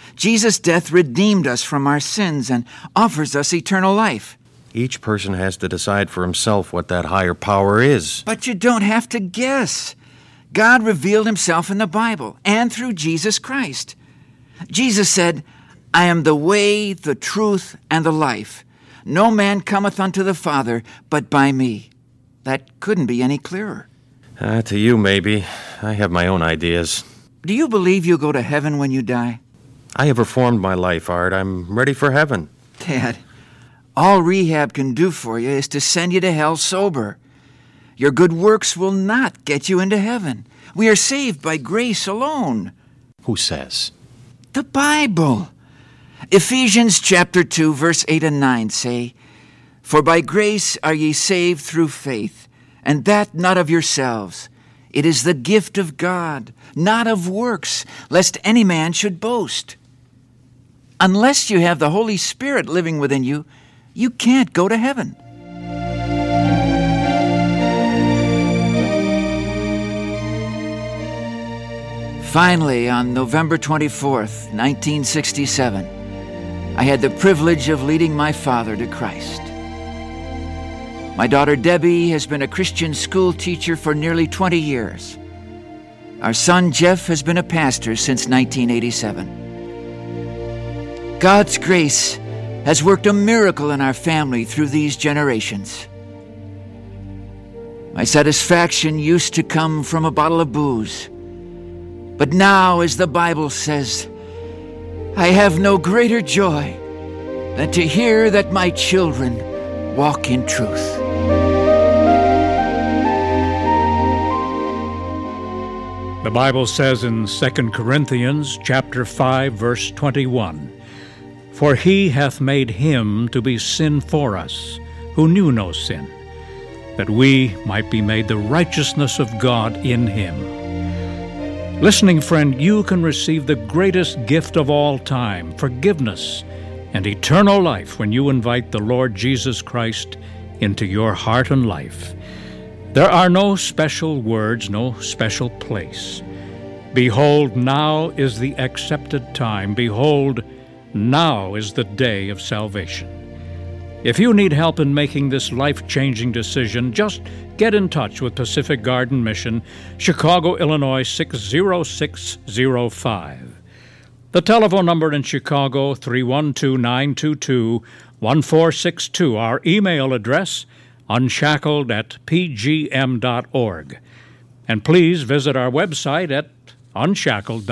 Jesus' death redeemed us from our sins and offers us eternal life. Each person has to decide for himself what that higher power is. But you don't have to guess. God revealed himself in the Bible and through Jesus Christ. Jesus said, "I am the way, the truth, and the life. No man cometh unto the Father but by me." That couldn't be any clearer. To you, maybe. I have my own ideas. Do you believe you'll go to heaven when you die? I have reformed my life, Art. I'm ready for heaven. Dad, all rehab can do for you is to send you to hell sober. Your good works will not get you into heaven. We are saved by grace alone. Who says? The Bible. Ephesians chapter 2, verse 8 and 9 say, "For by grace are ye saved through faith, and that not of yourselves. It is the gift of God, not of works, lest any man should boast." Unless you have the Holy Spirit living within you, you can't go to heaven. Finally, on November 24th, 1967, I had the privilege of leading my father to Christ. My daughter Debbie has been a Christian school teacher for nearly 20 years. Our son Jeff has been a pastor since 1987. God's grace has worked a miracle in our family through these generations. My satisfaction used to come from a bottle of booze. But now, as the Bible says, I have no greater joy than to hear that my children walk in truth. The Bible says in 2 Corinthians chapter 5, verse 21, "For he hath made him to be sin for us, who knew no sin, that we might be made the righteousness of God in him." Listening friend, you can receive the greatest gift of all time, forgiveness and eternal life, when you invite the Lord Jesus Christ into your heart and life. There are no special words, no special place. Behold, now is the accepted time. Behold, now is the day of salvation. If you need help in making this life-changing decision, just get in touch with Pacific Garden Mission, Chicago, Illinois 60605. The telephone number in Chicago, 312-922-1462. Our email address, unshackled@pgm.org. And please visit our website at unshackled.org.